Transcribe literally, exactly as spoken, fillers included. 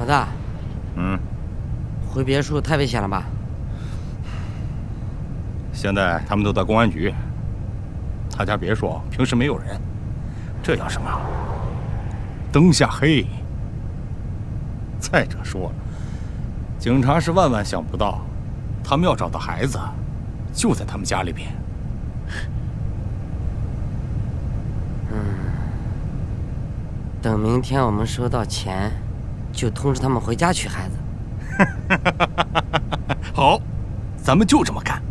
老大， 嗯， 回别墅太危险了吧？ 现在他们都在公安局。他家别墅平时没有人，这叫什么？灯下黑。再者说了，警察是万万想不到，他们要找到孩子，就在他们家里边。 嗯，等明天我们收到钱，就通知他们回家取孩子。 好，咱们就这么干。